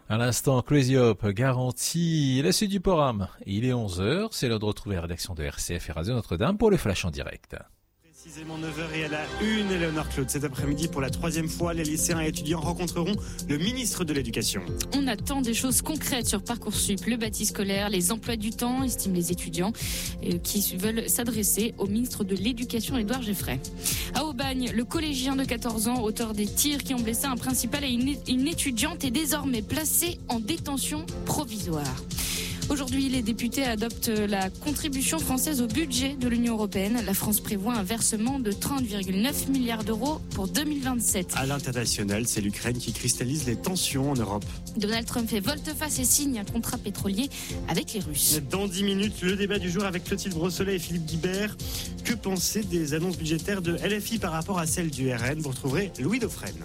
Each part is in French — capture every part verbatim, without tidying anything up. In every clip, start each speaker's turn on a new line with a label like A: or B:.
A: À l'instant, Crazy Hope garantit la suite du programme. Il est onze heures, c'est l'heure de retrouver la rédaction de R C F et Radio Notre-Dame pour le Flash en direct.
B: Précisément neuf heures et à la une, Éléonore Claude. Cet après-midi, pour la troisième fois, les lycéens et étudiants rencontreront le ministre de l'Éducation.
C: On attend des choses concrètes sur Parcoursup, le bâti scolaire, les emplois du temps, estiment les étudiants euh, qui veulent s'adresser au ministre de l'Éducation, Édouard Geffray. À Aubagne, le collégien de quatorze ans, auteur des tirs qui ont blessé un principal et une, une étudiante, est désormais placé en détention provisoire. Aujourd'hui, les députés adoptent la contribution française au budget de l'Union européenne. La France prévoit un versement de trente virgule neuf milliards d'euros pour deux mille vingt-sept.
B: À l'international, c'est l'Ukraine qui cristallise les tensions en Europe.
C: Donald Trump fait volte-face et signe un contrat pétrolier avec les Russes.
B: Dans dix minutes, le débat du jour avec Clotilde Brossolet et Philippe Guibert. Que penser des annonces budgétaires de L F I par rapport à celles du R N? Vous retrouverez Louis Dauphren.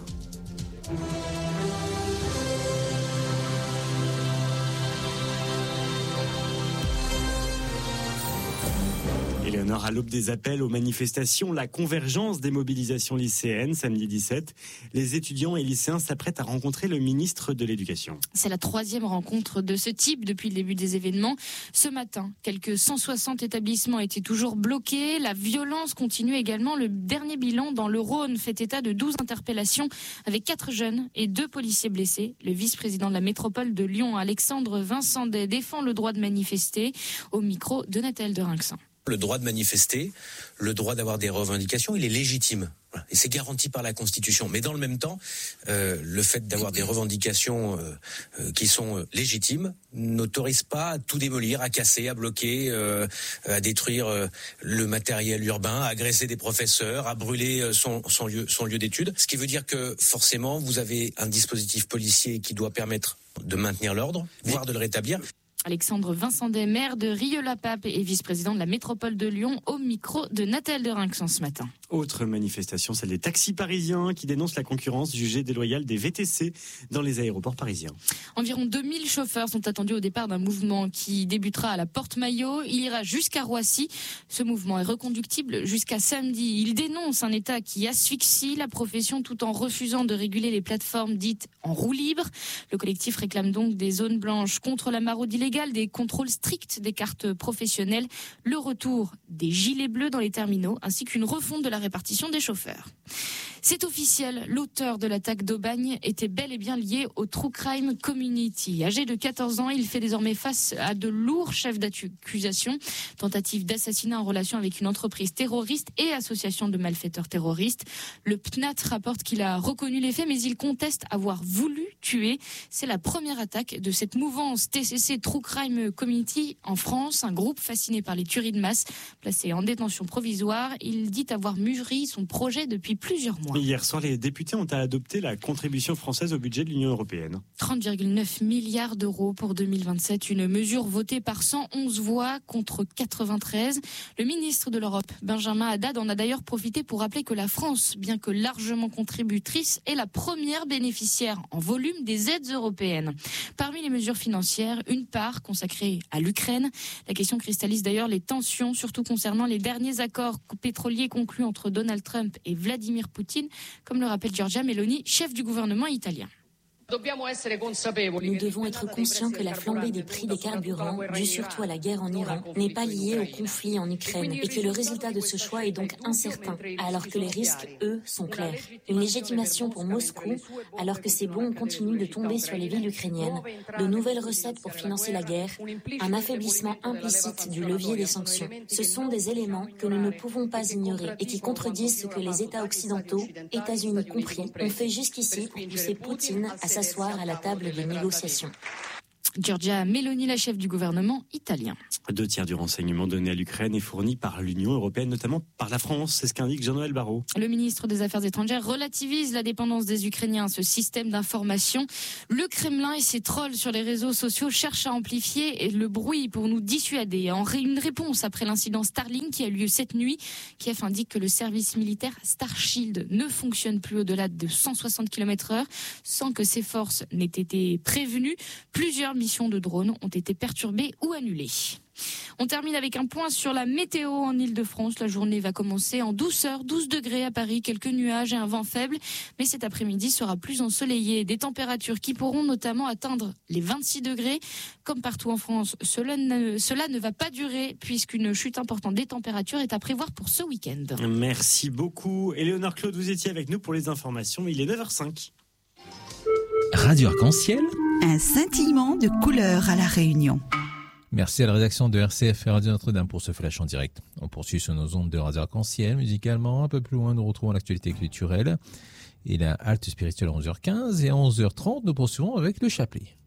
B: Éléonore, à l'aube des appels aux manifestations, la convergence des mobilisations lycéennes, samedi dix-sept, les étudiants et lycéens s'apprêtent à rencontrer le ministre de l'Éducation.
C: C'est la troisième rencontre de ce type depuis le début des événements. Ce matin, quelques cent soixante établissements étaient toujours bloqués. La violence continue également. Le dernier bilan dans le Rhône fait état de douze interpellations avec quatre jeunes et deux policiers blessés. Le vice-président de la métropole de Lyon, Alexandre Vincendet, défend le droit de manifester au micro de Nathalie de Rinxan.
D: Le droit de manifester, le droit d'avoir des revendications, il est légitime. Et c'est garanti par la Constitution. Mais dans le même temps, euh, le fait d'avoir des revendications euh, euh, qui sont euh, légitimes n'autorise pas à tout démolir, à casser, à bloquer, euh, à détruire euh, le matériel urbain, à agresser des professeurs, à brûler euh, son, son lieu, son lieu d'étude. Ce qui veut dire que forcément, vous avez un dispositif policier qui doit permettre de maintenir l'ordre, voire de le rétablir.
C: Alexandre Vincendet, maire de Rieux-la-Pape et vice-président de la métropole de Lyon, au micro de Nathalie de Rinxan ce matin.
B: Autre manifestation, celle des taxis parisiens qui dénoncent la concurrence jugée déloyale des V T C dans les aéroports parisiens.
C: Environ deux mille chauffeurs sont attendus au départ d'un mouvement qui débutera à la Porte-Maillot. Il ira jusqu'à Roissy. Ce mouvement est reconductible jusqu'à samedi. Il dénonce un État qui asphyxie la profession tout en refusant de réguler les plateformes dites en roue libre. Le collectif réclame donc des zones blanches contre la maraude illégale, des contrôles stricts des cartes professionnelles, le retour des gilets bleus dans les terminaux ainsi qu'une refonte de la répartition des chauffeurs. C'est officiel, l'auteur de l'attaque d'Aubagne était bel et bien lié au True Crime Community. Âgé de quatorze ans, il fait désormais face à de lourds chefs d'accusation, tentative d'assassinat en relation avec une entreprise terroriste et association de malfaiteurs terroristes. Le P N A T rapporte qu'il a reconnu les faits, mais il conteste avoir voulu tuer. C'est la première attaque de cette mouvance T C C True Crime Community en France, un groupe fasciné par les tueries de masse, placé en détention provisoire. Il dit avoir mûri son projet depuis plusieurs mois.
B: Hier soir, les députés ont adopté la contribution française au budget de l'Union européenne.
C: trente virgule neuf milliards d'euros pour deux mille vingt-sept, une mesure votée par cent onze voix contre quatre-vingt-treize. Le ministre de l'Europe, Benjamin Haddad, en a d'ailleurs profité pour rappeler que la France, bien que largement contributrice, est la première bénéficiaire en volume des aides européennes. Parmi les mesures financières, une part consacrée à l'Ukraine. La question cristallise d'ailleurs les tensions, surtout concernant les derniers accords pétroliers conclus entre Donald Trump et Vladimir Poutine, comme le rappelle Giorgia Meloni, chef du gouvernement italien.
E: Nous devons être conscients que la flambée des prix des carburants, due surtout à la guerre en Iran, n'est pas liée au conflit en Ukraine et que le résultat de ce choix est donc incertain, alors que les risques, eux, sont clairs. Une légitimation pour Moscou, alors que ces bombes continuent de tomber sur les villes ukrainiennes, de nouvelles recettes pour financer la guerre, un affaiblissement implicite du levier des sanctions. Ce sont des éléments que nous ne pouvons pas ignorer et qui contredisent ce que les États occidentaux, États-Unis compris, ont fait jusqu'ici pour pousser Poutine à sa s'asseoir à la table des négociations.
C: Giorgia Meloni, la chef du gouvernement italien.
B: Deux tiers du renseignement donné à l'Ukraine est fourni par l'Union européenne, notamment par la France. C'est ce qu'indique Jean-Noël Barrot.
C: Le ministre des Affaires étrangères relativise la dépendance des Ukrainiens à ce système d'information. Le Kremlin et ses trolls sur les réseaux sociaux cherchent à amplifier le bruit pour nous dissuader. En une réponse après l'incident Starlink qui a eu lieu cette nuit, Kiev indique que le service militaire Starshield ne fonctionne plus au-delà de cent soixante kilomètres heure sans que ses forces n'aient été prévenues. Plusieurs missions de drones ont été perturbées ou annulées. On termine avec un point sur la météo en Ile-de-France. La journée va commencer en douceur, douze degrés à Paris, quelques nuages et un vent faible. Mais cet après-midi sera plus ensoleillé. Des températures qui pourront notamment atteindre les vingt-six degrés. Comme partout en France, cela ne, cela ne va pas durer puisqu'une chute importante des températures est à prévoir pour ce week-end.
B: Merci beaucoup. Éléonore Claude, vous étiez avec nous pour les informations. Il est neuf heures cinq.
A: Radio Arc-en-Ciel.
F: Un scintillement de couleurs à La Réunion.
A: Merci à la rédaction de R C F et Radio Notre-Dame pour ce flash en direct. On poursuit sur nos ondes de Radio Arc-en-Ciel. Musicalement, un peu plus loin, nous retrouvons l'actualité culturelle et la halte spirituelle à onze heures quinze. Et à onze heures trente, nous poursuivons avec le chapelet.